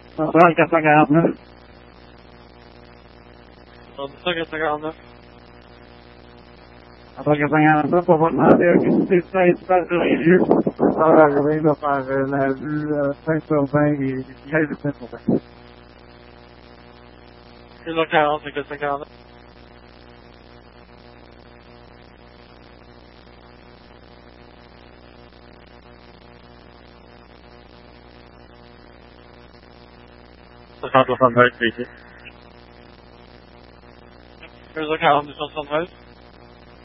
Central 449. Central 449. Central 449, pour votre demander occulté principale sur les lieux. Ça va arriver là, par la rue Saint-Urbain et Vieille de Saint-Urbain. C'est le 40, c'est 449. C'est 173, c'est ici. 2h40, 273.